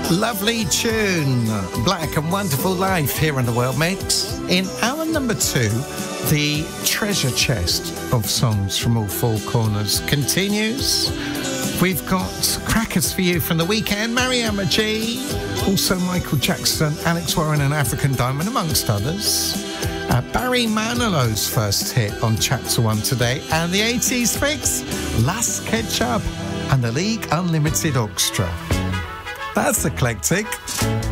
Lovely tune, Black and Wonderful Life here on the World Mix. In hour number 2, the treasure chest of songs from all four corners continues. We've got crackers for you from the weekend, Mariama G, also Michael Jackson, Alex Warren and African Diamond, amongst others. Barry Manilow's first hit on Chapter 1 today, and the 80s fix, Las Ketchup and the League Unlimited Orchestra. That's eclectic.